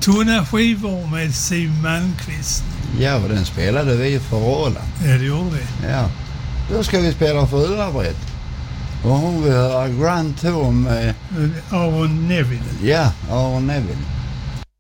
Tunna skivor med Siw Malmkvist. Ja, och den spelade vi för Roland. Ja, det gjorde vi. Ja. Då ska vi spela för Ulla-Britt. Och hon vill höra Grand Tour med... Aaron Neville. Ja, Aaron Neville.